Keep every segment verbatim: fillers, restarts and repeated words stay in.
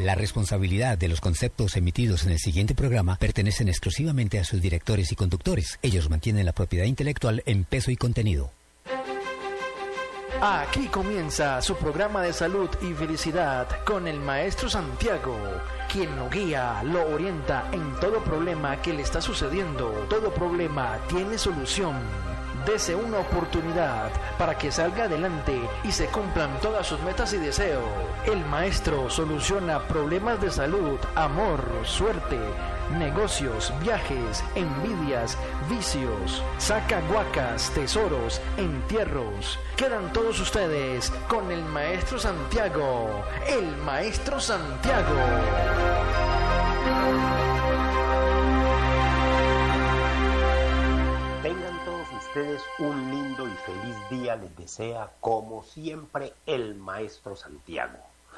La responsabilidad de los conceptos emitidos en el siguiente programa pertenecen exclusivamente a sus directores y conductores. Ellos mantienen la propiedad intelectual en peso y contenido. Aquí comienza su programa de salud y felicidad con el maestro Santiago, quien lo guía, lo orienta en todo problema que le está sucediendo. Todo problema tiene solución. Dese una oportunidad para que salga adelante y se cumplan todas sus metas y deseos. El maestro soluciona problemas de salud, amor, suerte, negocios, viajes, envidias, vicios, saca guacas, tesoros, entierros. Quedan todos ustedes con el maestro Santiago. El maestro Santiago. Tengan todos ustedes un lindo y feliz día, les desea como siempre el maestro Santiago,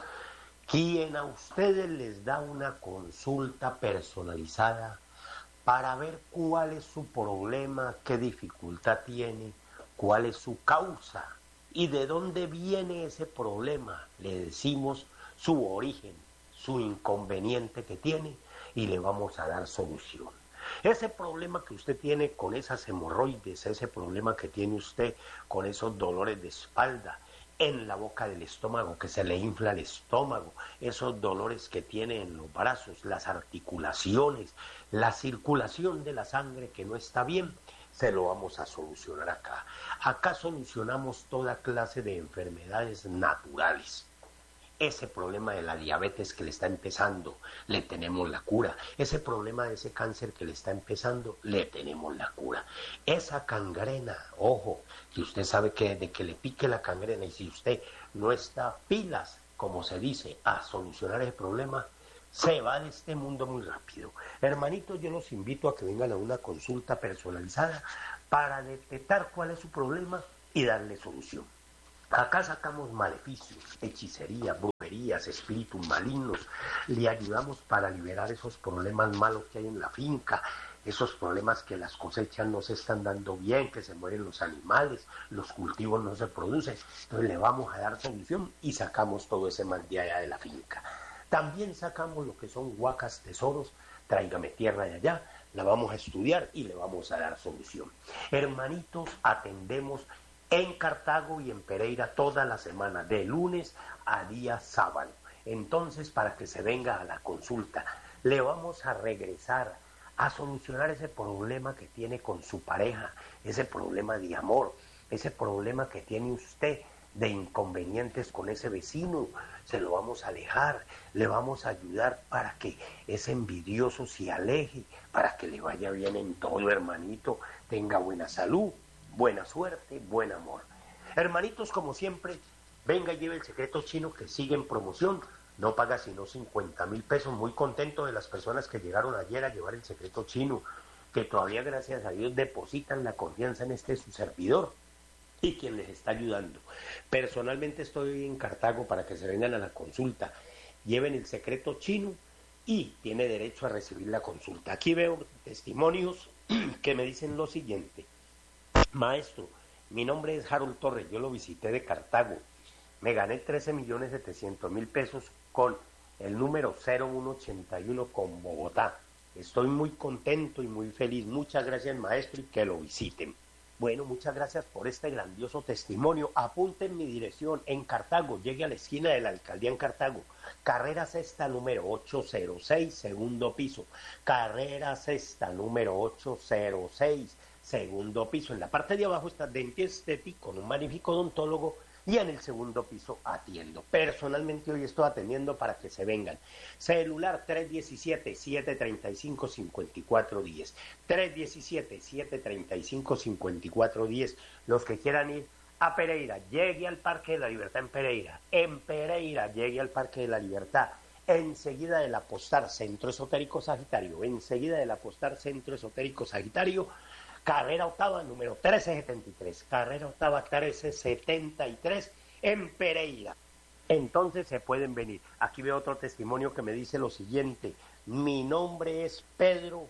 quien a ustedes les da una consulta personalizada para ver cuál es su problema, qué dificultad tiene, cuál es su causa y de dónde viene ese problema. Le decimos su origen, su inconveniente que tiene y le vamos a dar solución. Ese problema que usted tiene con esas hemorroides, ese problema que tiene usted con esos dolores de espalda, en la boca del estómago, que se le infla el estómago, esos dolores que tiene en los brazos, las articulaciones, la circulación de la sangre que no está bien, se lo vamos a solucionar acá. Acá solucionamos toda clase de enfermedades naturales. Ese problema de la diabetes que le está empezando, le tenemos la cura. Ese problema de ese cáncer que le está empezando, le tenemos la cura. Esa cangrena, ojo, que usted sabe que de que le pique la cangrena y si usted no está pilas, como se dice, a solucionar el problema, se va de este mundo muy rápido. Hermanitos, yo los invito a que vengan a una consulta personalizada para detectar cuál es su problema y darle solución. Acá sacamos maleficios, hechicería, brujerías, espíritus malignos. Le ayudamos para liberar esos problemas malos que hay en la finca, esos problemas que las cosechas no se están dando bien, que se mueren los animales, los cultivos no se producen. Entonces le vamos a dar solución y sacamos todo ese mal de allá de la finca. También sacamos lo que son huacas, tesoros, tráigame tierra de allá, la vamos a estudiar y le vamos a dar solución. Hermanitos, atendemos en Cartago y en Pereira toda la semana, de lunes a día sábado. Entonces, para que se venga a la consulta, le vamos a regresar a solucionar ese problema que tiene con su pareja, ese problema de amor, ese problema que tiene usted de inconvenientes con ese vecino. Se lo vamos a alejar, le vamos a ayudar para que ese envidioso se aleje, para que le vaya bien en todo, hermanito, tenga buena salud, buena suerte, buen amor. Hermanitos, como siempre, venga y lleve el secreto chino que sigue en promoción. No paga sino cincuenta mil pesos. Muy contento de las personas que llegaron ayer a llevar el secreto chino, que todavía, gracias a Dios, depositan la confianza en este su servidor y quien les está ayudando. Personalmente estoy en Cartago para que se vengan a la consulta. Lleven el secreto chino y tiene derecho a recibir la consulta. Aquí veo testimonios que me dicen lo siguiente. Maestro, mi nombre es Harold Torres, yo lo visité de Cartago, me gané trece millones setecientos mil pesos con el número cero uno ochenta y uno con Bogotá. Estoy muy contento y muy feliz, muchas gracias maestro y que lo visiten. Bueno, muchas gracias por este grandioso testimonio. Apunten mi dirección en Cartago, llegue a la esquina de la alcaldía en Cartago, carrera sexta número ochocientos seis, segundo piso, carrera sexta número ochocientos seis, segundo piso. En la parte de abajo está Dente Estético con un magnífico odontólogo y en el segundo piso atiendo. Personalmente hoy estoy atendiendo para que se vengan. Celular tres uno siete, siete tres cinco, cinco cuatro uno cero. tres uno siete, siete tres cinco, cinco cuatro uno cero. Los que quieran ir a Pereira, llegue al Parque de la Libertad en Pereira. En Pereira, llegue al Parque de la Libertad. Enseguida del Apostar Centro Esotérico Sagitario. Enseguida del Apostar Centro Esotérico Sagitario. Carrera octava, número trece setenta y tres, carrera octava trece setenta y tres en Pereira. Entonces se pueden venir. Aquí veo otro testimonio que me dice lo siguiente. Mi nombre es Pedro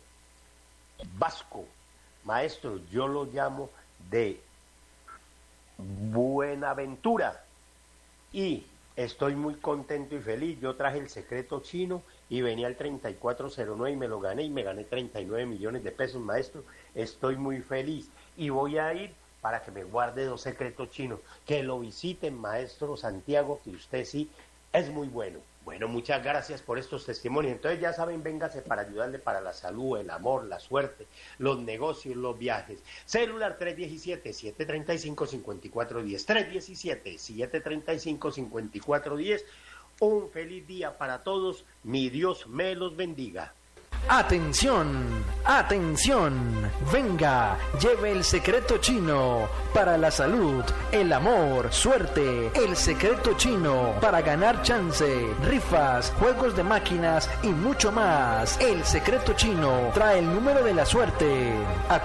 Vasco. Maestro, yo lo llamo de Buenaventura. Y Estoy muy contento y feliz. Yo traje el secreto chino y venía al treinta y cuatro cero nueve y me lo gané y me gané treinta y nueve millones de pesos, maestro. Estoy muy feliz y voy a ir para que me guarde dos secretos chinos. Que lo visiten, maestro Santiago, que usted sí es muy bueno. Bueno, muchas gracias por estos testimonios. Entonces ya saben, véngase para ayudarle para la salud, el amor, la suerte, los negocios, los viajes. Celular tres uno siete, siete tres cinco, cinco cuatro uno cero, tres uno siete, siete tres cinco, cinco cuatro uno cero. Un feliz día para todos. Mi Dios me los bendiga. Atención, atención, venga, lleve el secreto chino para la salud, el amor, suerte, el secreto chino para ganar chance, rifas, juegos de máquinas y mucho más. El secreto chino trae el número de la suerte.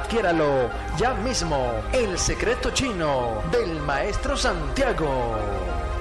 Adquiéralo ya mismo. El secreto chino del Maestro Santiago.